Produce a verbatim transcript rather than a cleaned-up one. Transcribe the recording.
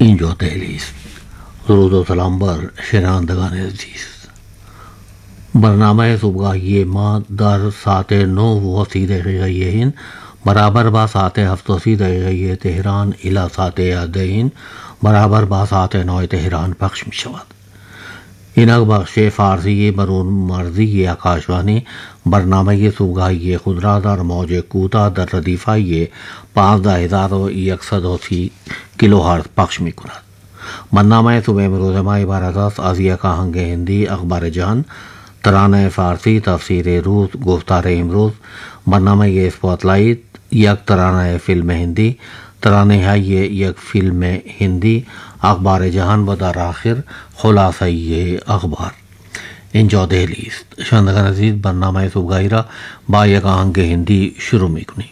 اینجا دهلی است. درود و سلام بر شنوندگان عزیز. برنامه صبحگاهی ما در ساعت نو و سی دقیقه این برابر با ساعت هفت و سی دقیقه تهران الی ساعت یازده این برابر با ساعت نو تهران پخش می شود. این بخش فارسی برون مرزی آکاشوانی برنامه صبحگاهی خود را در موج کوتاه در ردیفه پانزده هزار و یکصد و سی کیلوهرتز پخش می کند. برنامه صبح امروز ما عبارت است از یک آهنگ هندی، اخبار جهان، ترانه فارسی، تفسیر روز، گفتار امروز، برنامه اسپاتلایت، یک ترانه فیلم هندی، ترانه های یک فیلم هندی، اخبار جهان و در آخر خلاصه اخبار. اینجا دهلی است. شنوندگان عزیز، برنامه صبحگاهی را با یک آهنگ هندی شروع می‌کنیم.